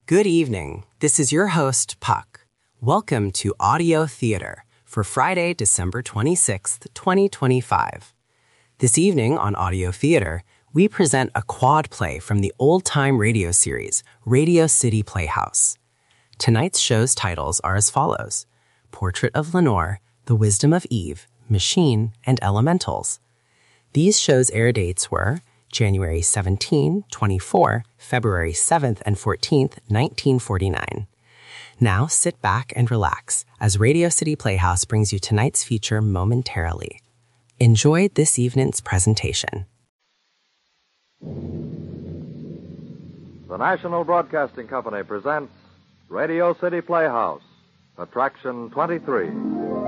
Good evening. This is your host, Puck. Welcome to Audio Theater for Friday, December 26th, 2025. This evening on Audio Theater, we present a quad play from the old-time radio series, Radio City Playhouse. Tonight's show's titles are as follows: Portrait of Lenore, The Wisdom of Eve, Machine, and Elementals. These shows' air dates were January 17, 24, February 7th and 14th, 1949. Now sit back and relax as Radio City Playhouse brings you tonight's feature momentarily. Enjoy this evening's presentation. The National Broadcasting Company presents Radio City Playhouse, Attraction 23.